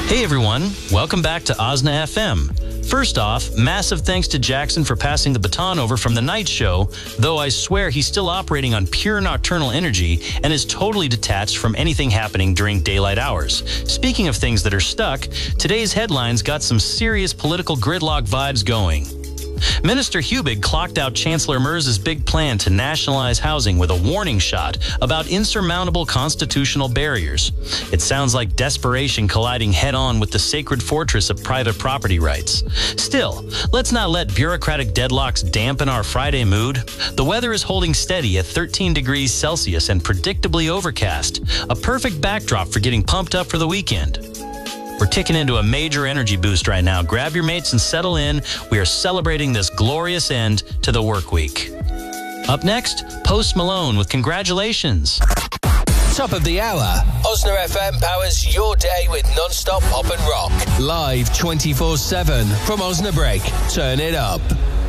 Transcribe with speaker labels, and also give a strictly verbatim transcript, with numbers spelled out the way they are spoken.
Speaker 1: Hey everyone, welcome back to Osna F M. First off, massive thanks to Jackson for passing the baton over from the night show, though I swear he's still operating on pure nocturnal energy and is totally detached from anything happening during daylight hours. Speaking of things that are stuck, today's headlines got some serious political gridlock vibes going. Minister Hubig clocked out Chancellor Merz's big plan to nationalize housing with a warning shot about insurmountable constitutional barriers. It sounds like desperation colliding head-on with the sacred fortress of private property rights. Still, let's not let bureaucratic deadlocks dampen our Friday mood. The weather is holding steady at thirteen degrees Celsius and predictably overcast, a perfect backdrop for getting pumped up for the weekend. We're ticking into a major energy boost right now. Grab your mates and settle in. We are celebrating this glorious end to the work week. Up next, Post Malone with Congratulations.
Speaker 2: Top of the hour. Osna F M powers your day with non-stop pop and rock. Live twenty-four seven from Osnabrück. Turn it up.